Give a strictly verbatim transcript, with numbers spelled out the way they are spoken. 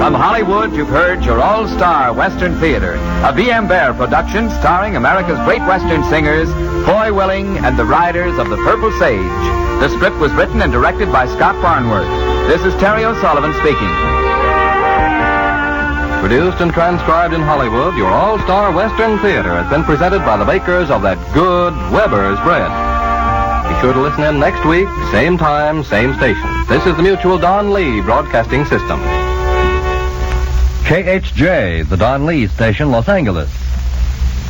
From Hollywood, you've heard your all-star Western Theater, a V M Bear production starring America's great Western singers, Foy Willing and the Riders of the Purple Sage. The script was written and directed by Scott Barnworth. This is Terry O'Sullivan speaking. Produced and transcribed in Hollywood, your all-star Western Theater has been presented by the makers of that good Weber's bread. Be sure to listen in next week, same time, same station. This is the Mutual Don Lee Broadcasting System. K H J, the Don Lee Station, Los Angeles.